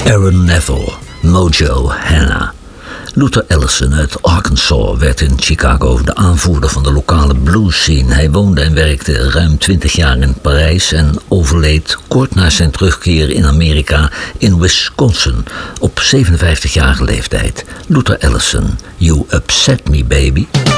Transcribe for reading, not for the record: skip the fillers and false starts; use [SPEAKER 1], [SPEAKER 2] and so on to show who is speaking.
[SPEAKER 1] Aaron Neville, Mojo Hanna. Luther Allison uit Arkansas werd in Chicago de aanvoerder van de lokale blues scene. Hij woonde en werkte ruim 20 jaar in Parijs en overleed kort na zijn terugkeer in Amerika in Wisconsin op 57-jarige leeftijd. Luther Allison, You Upset Me Baby.